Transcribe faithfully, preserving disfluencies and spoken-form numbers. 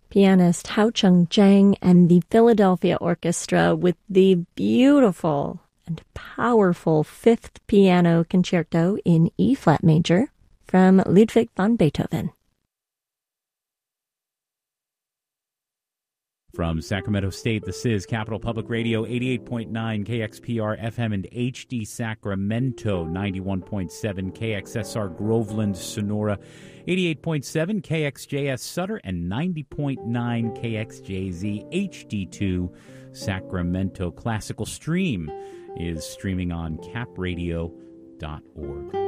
pianist Hao Cheng-Jang and the Philadelphia Orchestra with the beautiful and powerful Fifth Piano Concerto in E-flat major from Ludwig van Beethoven. From Sacramento State, this is Capital Public Radio, eighty-eight point nine K X P R F M and H D Sacramento, ninety-one point seven K X S R Groveland, Sonora, eighty-eight point seven K X J S Sutter, and ninety point nine K X J Z H D two Sacramento. Classical Stream is streaming on cap radio dot org.